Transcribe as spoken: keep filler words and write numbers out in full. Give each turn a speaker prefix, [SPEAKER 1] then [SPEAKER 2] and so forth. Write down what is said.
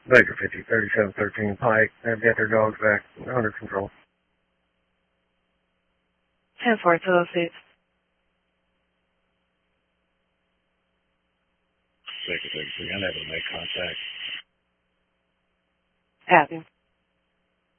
[SPEAKER 1] Baker fifty, thirty-seven thirteen Pike. They've got their dogs back under control.
[SPEAKER 2] ten four two oh six.
[SPEAKER 3] Baker thirty-three, unable to make contact.
[SPEAKER 2] Happy.